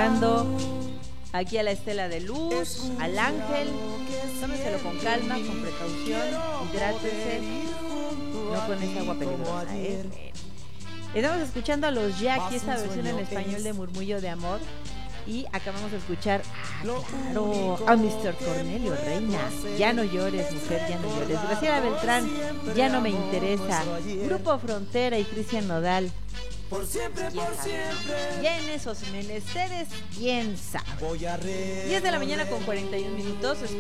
escuchando aquí a la Estela de Luz, al Ángel. Tómenselo con calma, con precaución, hidrátese, no con esa agua peligrosa, Estamos escuchando a los Jackie, esta versión en español de Murmullo de Amor. Y acabamos de escuchar, claro, a Mr. Cornelio Reina, Ya no llores, mujer, ya no llores. Graciela Beltrán, Ya no me interesa. Grupo Frontera y Cristian Nodal. Por siempre, por siempre. Y en esos menesteres, quién sabe. 10 de la mañana con 41 minutos.